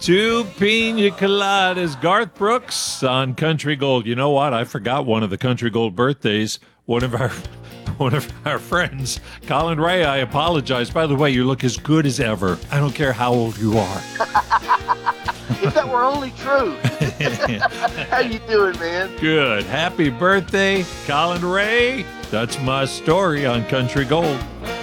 Two pina coladas. Garth Brooks on Country Gold. You know what? I forgot one of the Country Gold birthdays. One of our friends, Colin Ray. I apologize. By the way, you look as good as ever. I don't care how old you are. If that were only true. How you doing, man? Good. Happy birthday, Colin Ray. That's my story on Country Gold.